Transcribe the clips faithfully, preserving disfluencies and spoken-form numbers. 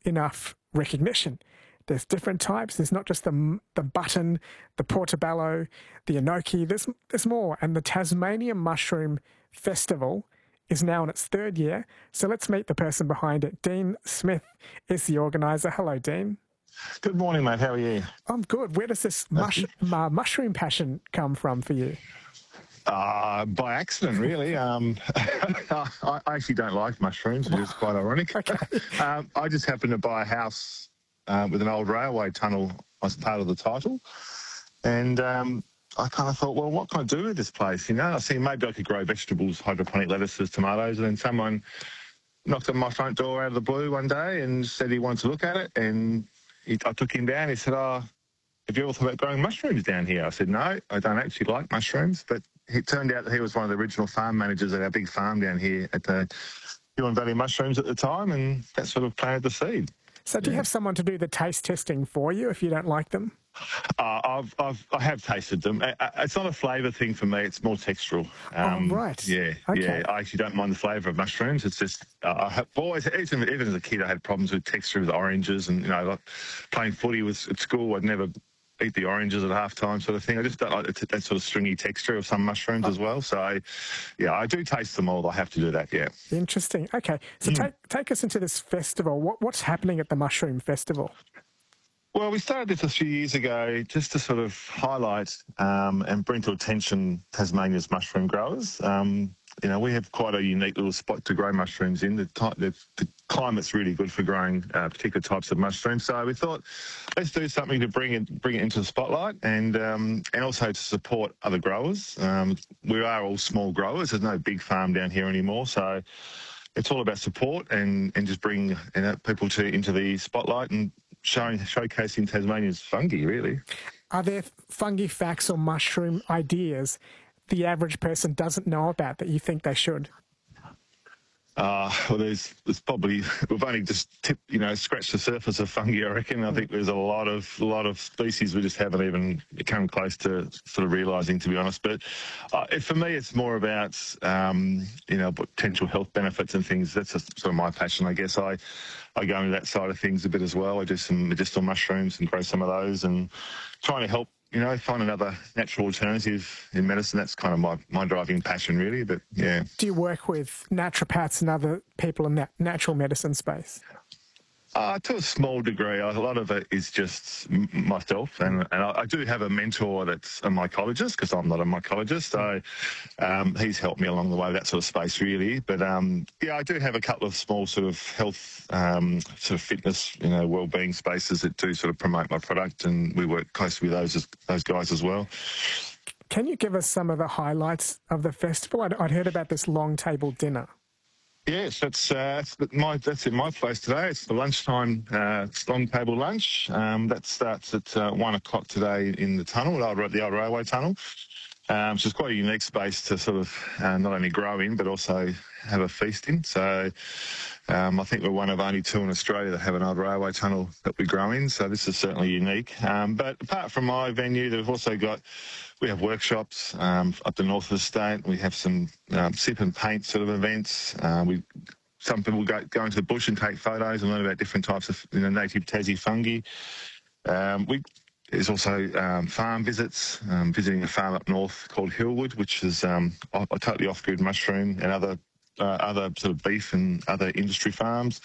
enough recognition. There's different types. There's not just the the button, the portobello, the enoki. There's, there's more. And the Tasmanian Mushroom Festival is now in its third year. So let's meet the person behind it. Dean Smith is the organiser. Hello, Dean. Good morning, mate. How are you? I'm good. Where does this mush, uh, mushroom passion come from for you? Uh, by accident, really. um, I actually don't like mushrooms, which is quite ironic. Okay. um, I just happened to buy a house uh, with an old railway tunnel as part of the title. And um, I kind of thought, well, what can I do with this place? You know, I see maybe I could grow vegetables, hydroponic lettuces, tomatoes, and then someone knocked on my front door out of the blue one day and said he wanted to look at it. And he, I took him down. He said, oh, have you ever thought about growing mushrooms down here? I said, no, I don't actually like mushrooms. But it turned out that he was one of the original farm managers at our big farm down here at the Huon Valley Mushrooms at the time, and that sort of planted the seed. So do you have someone to do the taste testing for you if you don't like them? Uh, I've, I've, I have tasted them. Uh, It's not a flavour thing for me. It's more textural. Um, oh, right. Yeah, okay. yeah. I actually don't mind the flavour of mushrooms. It's just, uh, I have always, even, even as a kid, I had problems with texture with oranges, and, you know, like playing footy with, at school, I'd never eat the oranges at half time sort of thing. I just don't like that sort of stringy texture of some mushrooms oh. as well. So, I, yeah, I do taste them all. I have to do that, yeah. Interesting. Okay. So mm. take, take us into this festival. What, what's happening at the Mushroom Festival? Well, we started this a few years ago just to sort of highlight um, and bring to attention Tasmania's mushroom growers. Um, you know, we have quite a unique little spot to grow mushrooms in. The, the, the climate's really good for growing uh, particular types of mushrooms. So we thought, let's do something to bring it, bring it into the spotlight and um, and also to support other growers. Um, we are all small growers. There's no big farm down here anymore. So it's all about support and, and just bring you know, people to into the spotlight and showing showcasing Tasmania's fungi, really. Are there fungi facts or mushroom ideas the average person doesn't know about that you think they should? Uh, well, there's, there's probably, we've only just tipped, you know, scratched the surface of fungi, I reckon. I think there's a lot of, a lot of species we just haven't even come close to sort of realising, to be honest. But uh, it, for me, it's more about, um, you know, potential health benefits and things. That's a, sort of my passion, I guess. I, I go into that side of things a bit as well. I do some medicinal mushrooms and grow some of those and trying to help, you know, find another natural alternative in medicine. That's kind of my, my driving passion, really. But, yeah. Do you work with naturopaths and other people in that natural medicine space? Uh, to a small degree. A lot of it is just m myself, and, and I, I do have a mentor that's a mycologist, because I'm not a mycologist, so um, he's helped me along the way, that sort of space, really. But, um, yeah, I do have a couple of small sort of health, um, sort of fitness, you know, wellbeing spaces that do sort of promote my product, and we work closely with those, those guys as well. Can you give us some of the highlights of the festival? I'd, I'd heard about this long table dinner. Yes, that's uh, that's, my, that's in my place today. It's the lunchtime uh, long table lunch. Um, that starts at uh, one o'clock today in the tunnel, the old railway tunnel. Um, so it's quite a unique space to sort of uh, not only grow in, but also have a feast in. So um, I think we're one of only two in Australia that have an old railway tunnel that we grow in. So this is certainly unique. Um, but apart from my venue, they've also got, we have workshops um, up the north of the state. We have some um, sip and paint sort of events. Uh, we Some people go, go into the bush and take photos and learn about different types of you know, native Tassie fungi. Um, we There's also um, farm visits, um, visiting a farm up north called Hillwood, which is um, a, a totally off-grid mushroom, and other uh, other sort of beef and other industry farms.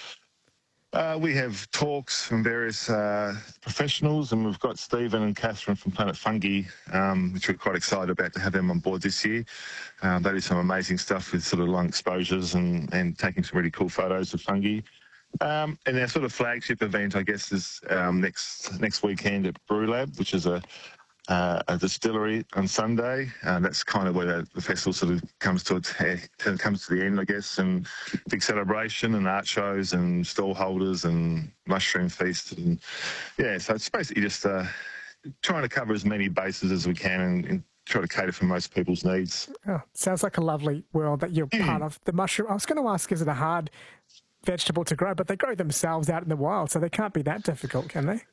Uh, we have talks from various uh, professionals, and we've got Stephen and Catherine from Planet Fungi, um, which we're quite excited about to have them on board this year. Um, they do some amazing stuff with sort of long exposures and, and taking some really cool photos of fungi. Um, and our sort of flagship event, I guess, is um, next next weekend at Brew Lab, which is a, uh, a distillery on Sunday. Uh, that's kind of where the, the festival sort of comes to its comes to the end, I guess, and big celebration and art shows and stall holders and mushroom feast. And yeah, so it's basically just uh, trying to cover as many bases as we can and, and try to cater for most people's needs. Oh, sounds like a lovely world that you're part of. The mushroom, I was going to ask, is it a hard vegetable to grow? But they grow themselves out in the wild, so they can't be that difficult, can they?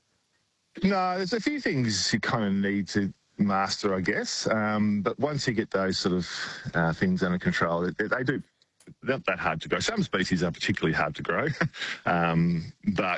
No, there's a few things you kind of need to master, I guess. Um, but once you get those sort of uh, things under control, they, they do, they're not that hard to grow. Some species are particularly hard to grow, um, but